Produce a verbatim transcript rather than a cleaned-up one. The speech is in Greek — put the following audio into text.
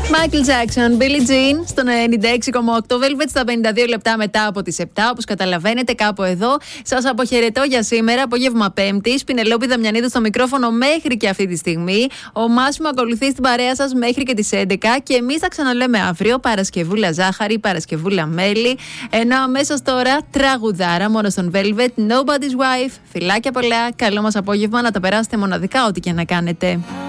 Michael Jackson, Billie Jean στον ενενήντα έξι κόμμα οκτώ, Velvet στα πενήντα δύο λεπτά μετά από τις επτά. Όπως καταλαβαίνετε, κάπου εδώ σας αποχαιρετώ για σήμερα, απόγευμα Πέμπτης. Πινελόπη Δαμιανίδου στο μικρόφωνο μέχρι και αυτή τη στιγμή. Ο Μάσιμο ακολουθεί στην παρέα σας μέχρι και τις έντεκα. Και εμείς θα ξαναλέμε αύριο, Παρασκευούλα Ζάχαρη, Παρασκευούλα Μέλι. Ενώ αμέσως τώρα τραγουδάρα μόνο στον Velvet, Nobody's Wife. Φιλάκια πολλά, καλό μας απόγευμα, να τα περάσετε μοναδικά ό,τι και να κάνετε.